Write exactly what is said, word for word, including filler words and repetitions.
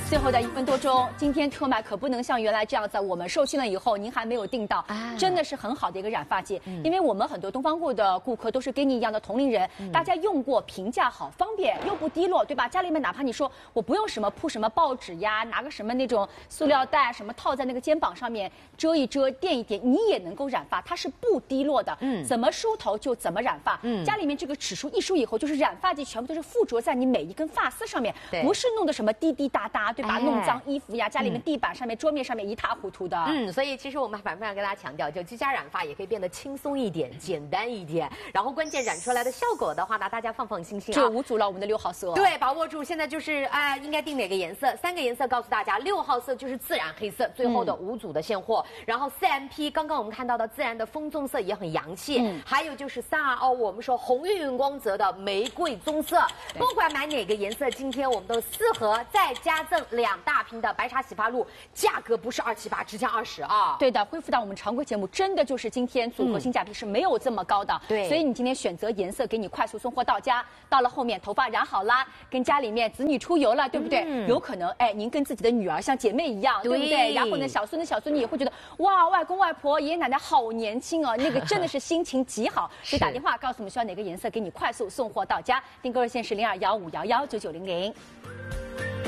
最后的一分多钟，今天特卖可不能像原来这样子，我们授信了以后您还没有订到，啊、真的是很好的一个染发剂。嗯、因为我们很多东方顾的顾客都是跟你一样的同龄人，嗯、大家用过评价好，方便又不滴落，对吧？家里面哪怕你说我不用什么铺什么报纸呀，拿个什么那种塑料袋什么套在那个肩膀上面遮一遮垫一垫，你也能够染发，它是不滴落的。嗯，怎么梳头就怎么染发。嗯，家里面这个齿梳一梳以后，就是染发剂全部都是附着在你每一根发丝上面，不是弄的什么滴滴答答，对吧？哎、弄脏衣服呀，家里面地板上面、嗯、桌面上面一塌糊涂的。 嗯，所以其实我们反复要跟大家强调，就居家染发也可以变得轻松一点、简单一点，然后关键染出来的效果的话呢，大家放放心心啊。 就无阻了我们的六号色。 对，把握住，现在就是啊、呃，应该定哪个颜色？三个颜色告诉大家，六号色就是自然黑色，最后的无阻的现货。嗯、然后 C M P 刚刚我们看到的自然的枫棕色也很洋气，嗯、还有就是三 R O 我们说红晕云光泽的玫瑰棕色，不管买哪个颜色，今天我们都四盒再加赠两大瓶的白茶洗发露，价格不是二七八，只降二十啊。 对的，恢复到我们常规节目，真的就是今天组合性价比是没有这么高的。对、嗯，所以你今天选择颜色，给你快速送货到家。到了后面头发染好啦，跟家里面子女出游了，对不对？嗯、有可能哎，您跟自己的女儿像姐妹一样， 对, 对不对？然后呢，小孙子小孙女也会觉得哇，外公外婆爷爷奶奶好年轻哦，那个真的是心情极好。所以打电话告诉我们需要哪个颜色，给你快速送货到家。订购热线是零二幺五幺幺九九零零。